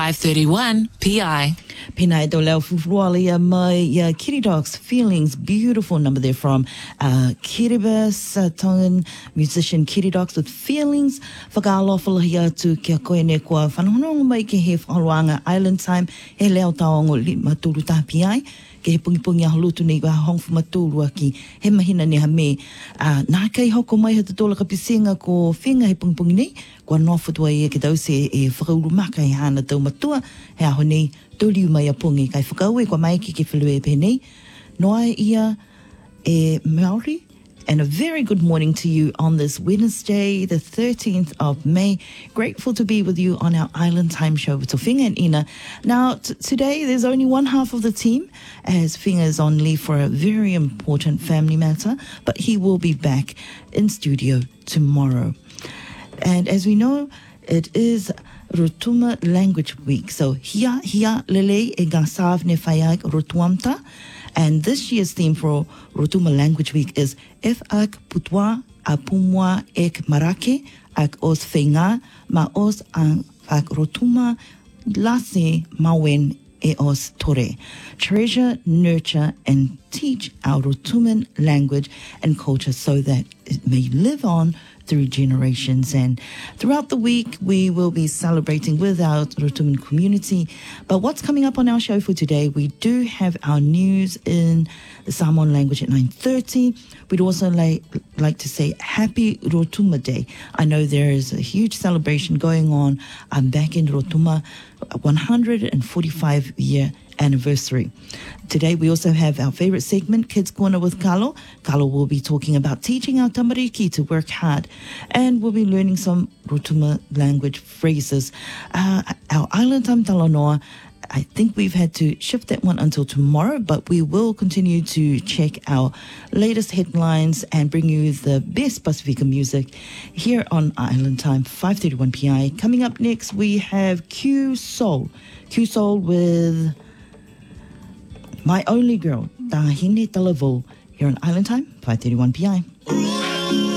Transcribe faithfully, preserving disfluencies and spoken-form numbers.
five thirty-one P I. Pina do leo fufualia mai uh, Kitty Dogs Feelings, beautiful number there from uh, Kiribati uh, Tongan musician Kitty Dogs with Feelings. Whakaalofa hia tu kia koe ne kua whanahononga mai ke he whaloanga Island Time he leo taongo li maturu tāpi ai. Ke he pungi pungi aho lutu nei wa hongfu maturu aki he mahina ne ha me. Uh, nā kei hoko mai he tatola ka pisinga ko whenga he pungi pungi nei. Kua nofotua ia ke tau se e whakauru maka he hana tau matua he aho nei. Tōriu mai a pungi kai whakaue kua mai ki ke whelue penei. Noa ia e Maori. And a very good morning to you on this Wednesday, the thirteenth of May. Grateful to be with you on our Island Time show with Whinga and Ina. Now, t- today there's only one half of the team as Whinga is on leave for a very important family matter, but he will be back in studio tomorrow. And as we know, it is Rotuma Language Week. So, hia, hia, lele, e ngā sāwne whaiak rotuamta. And this year's theme for Rotuma Language Week is If ak putwa a pumwa ek marake ak os whenga ma os ang ak Rotuma lase mawen e os tore. Treasure, nurture and teach our Rotuman language and culture so that it may live on through generations. And throughout the week, we will be celebrating with our Rotuman community. But what's coming up on our show for today, we do have our news in the Samoan language at nine thirty. We'd also like, like to say Happy Rotuma Day. I know there is a huge celebration going on um, back in Rotuma, one hundred forty-five year anniversary. Today we also have our favorite segment, Kids Corner with Carlo. Carlo will be talking about teaching our tamariki to work hard, and we'll be learning some Rotuma language phrases. Uh, our Island Time Talanoa, I think we've had to shift that one until tomorrow, but we will continue to check our latest headlines and bring you the best Pacifica music here on Island Time, five thirty-one P I. Coming up next, we have Q Soul. Q Soul with My Only Girl, Tahine Talavo, here on Island Time, five thirty-one P I.